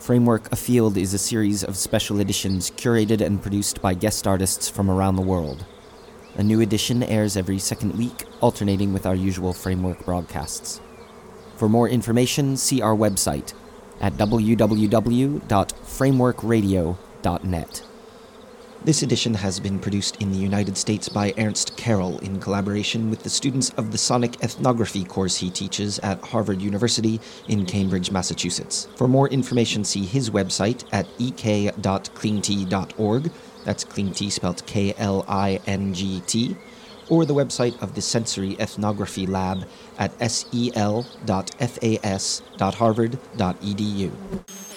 Framework Afield is a series of special editions curated and produced by guest artists from around the world. A new edition airs every second week, alternating with our usual Framework broadcasts. For more information, see our website at www.frameworkradio.net. This edition has been produced in the United States by Ernst Carroll in collaboration with the students of the Sonic Ethnography course he teaches at Harvard University in Cambridge, Massachusetts. For more information, see his website at ek.klingt.org, that's Klingt spelled Klingt, or the website of the Sensory Ethnography Lab at sel.fas.harvard.edu.